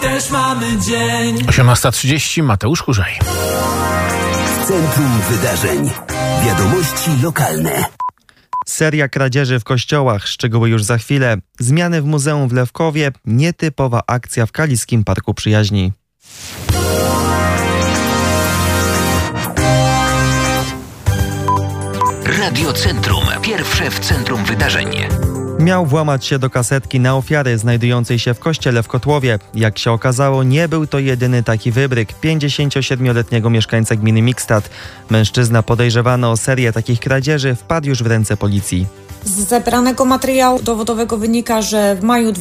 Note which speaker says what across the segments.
Speaker 1: Też mamy dzień.
Speaker 2: 18:30, Mateusz Kurzej.
Speaker 3: W centrum wydarzeń. Wiadomości lokalne.
Speaker 4: Seria kradzieży w kościołach, szczegóły już za chwilę. Zmiany w muzeum w Lewkowie, nietypowa akcja w Kaliskim Parku Przyjaźni.
Speaker 3: Radio Centrum. Pierwsze w centrum wydarzeń.
Speaker 4: Miał włamać się do kasetki na ofiary znajdującej się w kościele w Kotłowie. Jak się okazało, nie był to jedyny taki wybryk 57-letniego mieszkańca gminy Mikstad. Mężczyzna podejrzewany o serię takich kradzieży wpadł już w ręce policji.
Speaker 5: Z zebranego materiału dowodowego wynika, że w maju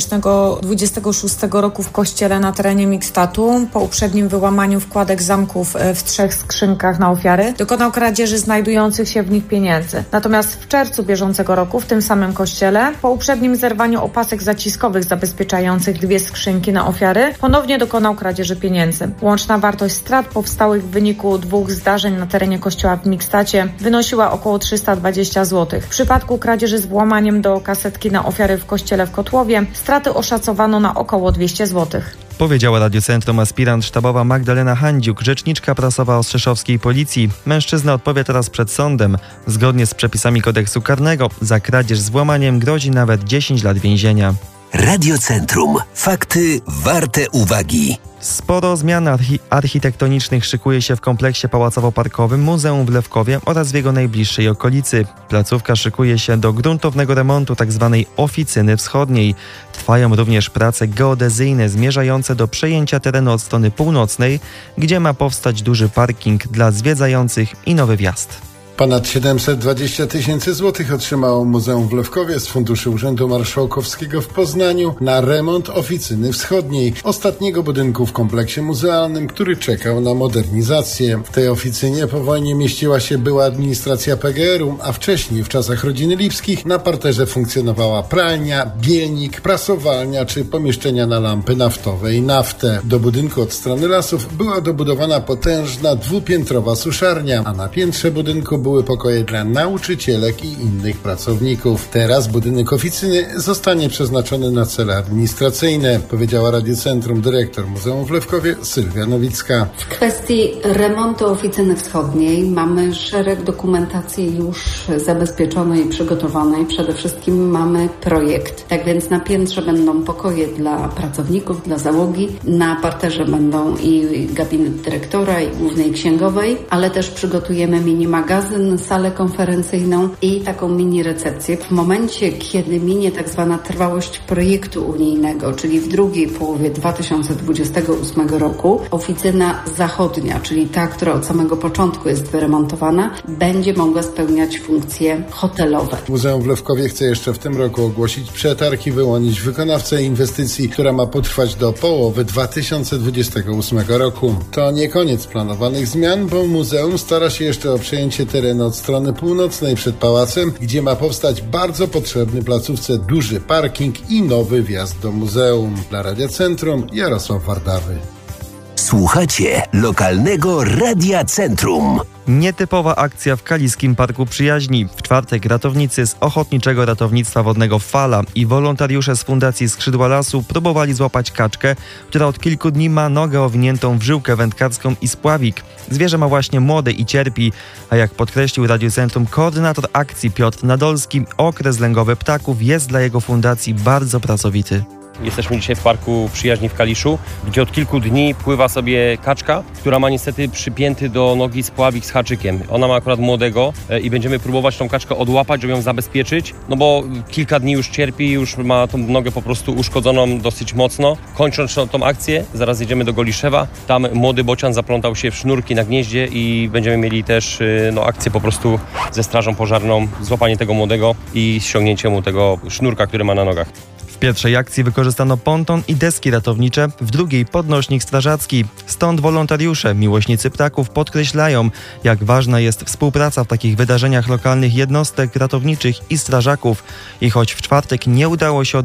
Speaker 5: 2026 roku w kościele na terenie Mikstatu, po uprzednim wyłamaniu wkładek zamków w 3 skrzynkach na ofiary, dokonał kradzieży znajdujących się w nich pieniędzy. Natomiast w czerwcu bieżącego roku w tym samym kościele, po uprzednim zerwaniu opasek zaciskowych zabezpieczających 2 skrzynki na ofiary, ponownie dokonał kradzieży pieniędzy. Łączna wartość strat powstałych w wyniku 2 zdarzeń na terenie kościoła w Mikstacie wynosiła około 320 zł. W przypadku kradzieży z włamaniem do kasetki na ofiary w kościele w Kotłowie straty oszacowano na około 200 zł.
Speaker 4: Powiedziała Radiocentrum aspirant sztabowa Magdalena Handziuk, rzeczniczka prasowa Ostrzeszowskiej Policji. Mężczyzna odpowie teraz przed sądem. Zgodnie z przepisami kodeksu karnego za kradzież z włamaniem grozi nawet 10 lat więzienia.
Speaker 3: Radiocentrum. Fakty warte uwagi.
Speaker 4: Sporo zmian architektonicznych szykuje się w kompleksie pałacowo-parkowym Muzeum w Lewkowie oraz w jego najbliższej okolicy. Placówka szykuje się do gruntownego remontu tzw. oficyny wschodniej. Trwają również prace geodezyjne zmierzające do przejęcia terenu od strony północnej, gdzie ma powstać duży parking dla zwiedzających i nowy wjazd.
Speaker 6: Ponad 720 000 złotych otrzymało Muzeum w Lewkowie z funduszy Urzędu Marszałkowskiego w Poznaniu na remont oficyny wschodniej, ostatniego budynku w kompleksie muzealnym, który czekał na modernizację. W tej oficynie po wojnie mieściła się była administracja PGR-u, a wcześniej, w czasach rodziny Lipskich, na parterze funkcjonowała pralnia, bielnik, prasowalnia czy pomieszczenia na lampy naftowe i naftę. Do budynku od strony lasów była dobudowana potężna 2-piętrowa suszarnia, a na piętrze budynku były pokoje dla nauczycielek i innych pracowników. Teraz budynek oficyny zostanie przeznaczony na cele administracyjne, powiedziała Radiocentrum dyrektor Muzeum w Lewkowie Sylwia Nowicka.
Speaker 7: W kwestii remontu oficyny wschodniej mamy szereg dokumentacji już zabezpieczonej i przygotowanej. Przede wszystkim mamy projekt. Tak więc na piętrze będą pokoje dla pracowników, dla załogi. Na parterze będą i gabinet dyrektora, i głównej księgowej, ale też przygotujemy mini magazyn, salę konferencyjną i taką mini recepcję. W momencie, kiedy minie tak zwana trwałość projektu unijnego, czyli w drugiej połowie 2028 roku, oficyna zachodnia, czyli ta, która od samego początku jest wyremontowana, będzie mogła spełniać funkcje hotelowe.
Speaker 6: Muzeum w Lewkowie chce jeszcze w tym roku ogłosić przetarg i wyłonić wykonawcę inwestycji, która ma potrwać do połowy 2028 roku. To nie koniec planowanych zmian, bo muzeum stara się jeszcze o przejęcie terenu od strony północnej przed pałacem, gdzie ma powstać bardzo potrzebny placówce duży parking i nowy wjazd do muzeum. Dla Radiocentrum Jarosław Wardawy.
Speaker 3: Słuchacie lokalnego Radia Centrum.
Speaker 4: Nietypowa akcja w Kaliskim Parku Przyjaźni. W czwartek ratownicy z Ochotniczego Ratownictwa Wodnego Fala i wolontariusze z Fundacji Skrzydła Lasu próbowali złapać kaczkę, która od kilku dni ma nogę owiniętą w żyłkę wędkarską i spławik. Zwierzę ma właśnie młode i cierpi, a jak podkreślił Radiocentrum koordynator akcji Piotr Nadolski, okres lęgowy ptaków jest dla jego fundacji bardzo pracowity.
Speaker 8: Jesteśmy dzisiaj w Parku Przyjaźni w Kaliszu, gdzie od kilku dni pływa sobie kaczka, która ma niestety przypięty do nogi spławik z haczykiem. Ona ma akurat młodego i będziemy próbować tą kaczkę odłapać, żeby ją zabezpieczyć, no bo kilka dni już cierpi, już ma tą nogę po prostu uszkodzoną dosyć mocno. Kończąc tą akcję, zaraz jedziemy do Goliszewa. Tam młody bocian zaplątał się w sznurki na gnieździe i będziemy mieli też akcję po prostu ze strażą pożarną, złapanie tego młodego i ściągnięcie mu tego sznurka, który ma na nogach.
Speaker 4: W pierwszej akcji wykorzystano ponton i deski ratownicze, w drugiej podnośnik strażacki. Stąd wolontariusze, miłośnicy ptaków podkreślają, jak ważna jest współpraca w takich wydarzeniach lokalnych jednostek ratowniczych i strażaków. I choć w czwartek nie udało się